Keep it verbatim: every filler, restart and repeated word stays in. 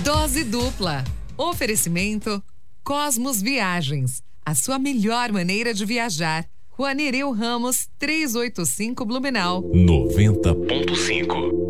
Dose dupla. Oferecimento Cosmos Viagens. A sua melhor maneira de viajar. Rua Nereu Ramos, trezentos e oitenta e cinco, Blumenau. noventa ponto cinco.